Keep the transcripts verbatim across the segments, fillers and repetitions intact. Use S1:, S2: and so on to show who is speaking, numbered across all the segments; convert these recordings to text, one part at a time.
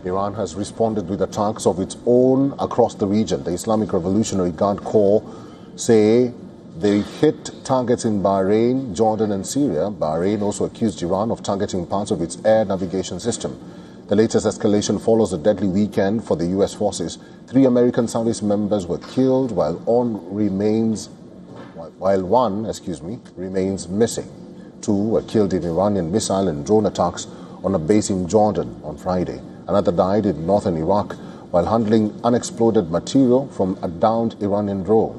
S1: Iran has responded with attacks of its own across the region. The Islamic Revolutionary Guard Corps say they hit targets in Bahrain, Jordan and Syria. Bahrain also accused Iran of targeting parts of its air navigation system. The latest escalation follows a deadly weekend for the U S forces. Three American service members were killed while on remains, while one, excuse me, remains missing. Two were killed in Iranian missile and drone attacks on a base in Jordan on Friday. Another died in northern Iraq while handling unexploded material from a downed Iranian drone.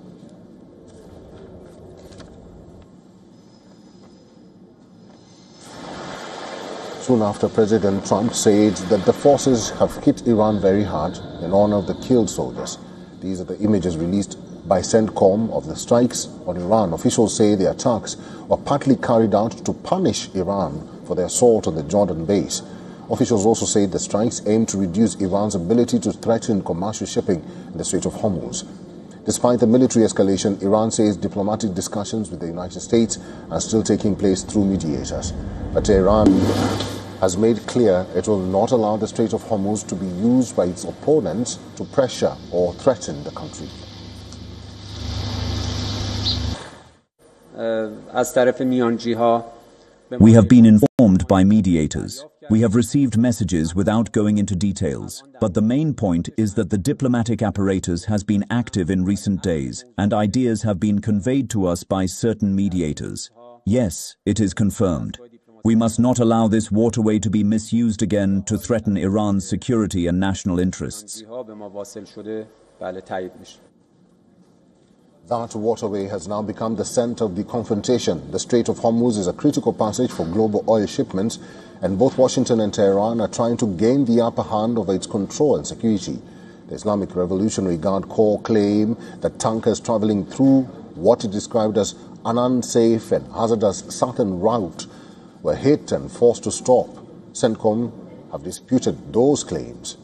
S1: Soon after, President Trump said that the forces have hit Iran very hard in honor of the killed soldiers. These are the images released by CENTCOM of the strikes on Iran. Officials say the attacks were partly carried out to punish Iran for their assault on the Jordan base. Officials also say the strikes aim to reduce Iran's ability to threaten commercial shipping in the Strait of Hormuz. Despite the military escalation, Iran says diplomatic discussions with the United States are still taking place through mediators. But Iran has made clear it will not allow the Strait of Hormuz to be used by its opponents to pressure or threaten the country.
S2: We have been informed by mediators. We have received messages without going into details, but the main point is that the diplomatic apparatus has been active in recent days, and ideas have been conveyed to us by certain mediators. Yes, it is confirmed. We must not allow this waterway to be misused again to threaten Iran's security and national interests.
S1: That waterway has now become the center of the confrontation. The Strait of Hormuz is a critical passage for global oil shipments, and both Washington and Tehran are trying to gain the upper hand over its control and security. The Islamic Revolutionary Guard Corps claim that tankers traveling through what it described as an unsafe and hazardous southern route were hit and forced to stop. CENTCOM have disputed those claims.